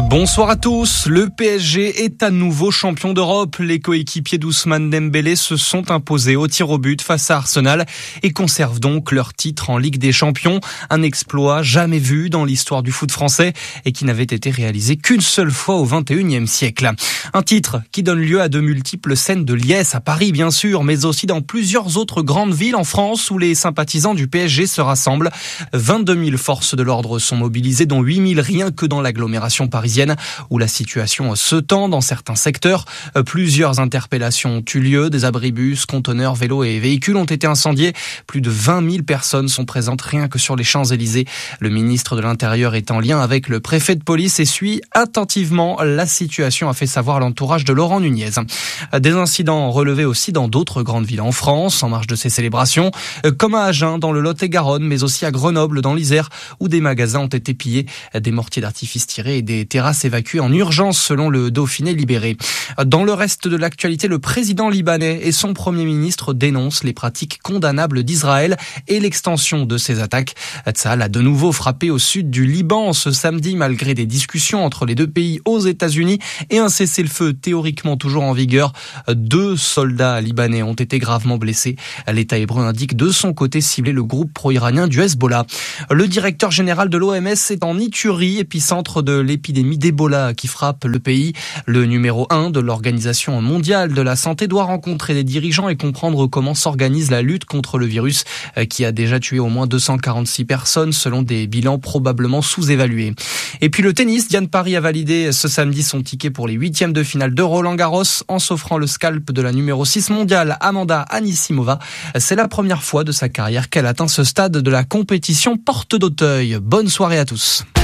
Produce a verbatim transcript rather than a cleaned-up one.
Bonsoir à tous. Le P S G est à nouveau champion d'Europe. Les coéquipiers d'Ousmane Dembélé se sont imposés au tir au but face à Arsenal et conservent donc leur titre en Ligue des Champions. Un exploit jamais vu dans l'histoire du foot français et qui n'avait été réalisé qu'une seule fois au vingt et unième siècle. Un titre qui donne lieu à de multiples scènes de liesse à Paris bien sûr, mais aussi dans plusieurs autres grandes villes en France où les sympathisants du P S G se rassemblent. vingt-deux mille forces de l'ordre sont mobilisées, dont huit mille rien que dans l'agglomération parisienne, où la situation se tend dans certains secteurs. Plusieurs interpellations ont eu lieu. Des abribus, conteneurs, vélos et véhicules ont été incendiés. Plus de vingt mille personnes sont présentes rien que sur les Champs-Élysées. Le ministre de l'Intérieur est en lien avec le préfet de police et suit attentivement la situation, a fait savoir l'entourage de Laurent Nunez. Des incidents relevés aussi dans d'autres grandes villes en France, en marge de ces célébrations, comme à Agen, dans le Lot-et-Garonne, mais aussi à Grenoble, dans l'Isère, où des magasins ont été pillés, des mortiers d'artifice tirés et des terrasses évacuées en urgence selon le Dauphiné Libéré. Dans le reste de l'actualité, le président libanais et son premier ministre dénoncent les pratiques condamnables d'Israël et l'extension de ces attaques. Tsahal a de nouveau frappé au sud du Liban ce samedi malgré des discussions entre les deux pays aux États-Unis et un cessez-le-feu théoriquement toujours en vigueur. Deux soldats libanais ont été gravement blessés. L'État hébreu indique de son côté cibler le groupe pro-iranien du Hezbollah. Le directeur général de l'O M S est en Iturie, épicentre de l'épidémie d'Ebola qui frappe le pays. Le numéro un de l'Organisation mondiale de la santé doit rencontrer les dirigeants et comprendre comment s'organise la lutte contre le virus qui a déjà tué au moins deux cent quarante-six personnes selon des bilans probablement sous-évalués. Et puis le tennis, Diane Paris a validé ce samedi son ticket pour les huitièmes de finale de Roland-Garros en s'offrant le scalp de la numéro six mondiale Amanda Anisimova. C'est la première fois de sa carrière qu'elle atteint ce stade de la compétition porte d'Auteuil. Bonne soirée à tous.